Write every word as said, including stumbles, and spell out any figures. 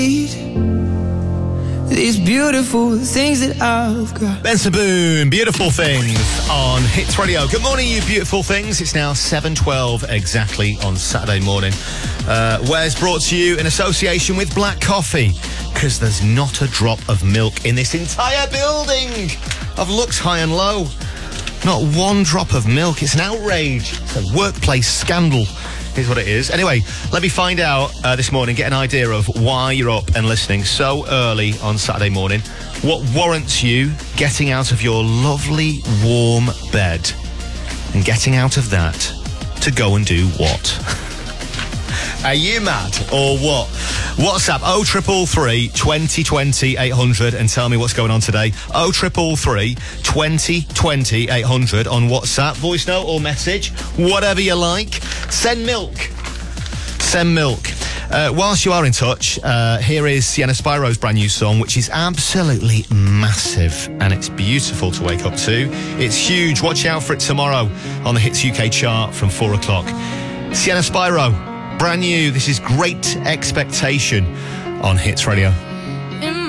These beautiful things that I've got. Benson Boone, Beautiful Things on Hits Radio. Good morning, you beautiful things. It's now seven twelve exactly on Saturday morning. Uh, where's brought to you in association with Black Coffee, because there's not a drop of milk in this entire building. I've looked high and low. Not one drop of milk. It's an outrage. It's a workplace scandal. Here's what it is. Anyway, let me find out uh, this morning, get an idea of why you're up and listening so early on Saturday morning. What warrants you getting out of your lovely warm bed and getting out of that to go and do what? Are you mad or what? WhatsApp oh triple three, twenty twenty, eight hundred and tell me what's going on today. oh triple three, twenty twenty, eight hundred on WhatsApp, voice note or message, whatever you like. Send milk. Send milk. Uh, whilst you are in touch, uh, here is Sienna Spiro's brand new song, which is absolutely massive and it's beautiful to wake up to. It's huge. Watch out for it tomorrow on the Hits U K chart from four o'clock. Sienna Spiro, brand new. This is Great Expectation on Hits Radio.